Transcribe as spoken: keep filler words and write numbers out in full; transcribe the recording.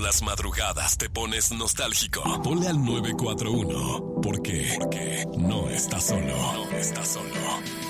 las madrugadas te pones nostálgico, ponle al nueve cuatro uno. ¿Por qué? Porque no estás solo. No estás solo.